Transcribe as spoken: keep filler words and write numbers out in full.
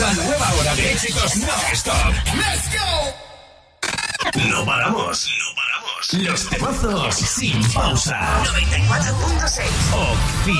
La nueva hora de éxitos non-stop. ¡Let's go! No paramos, no paramos. Los temazos sin pausa. noventa y cuatro punto seis. Occidente.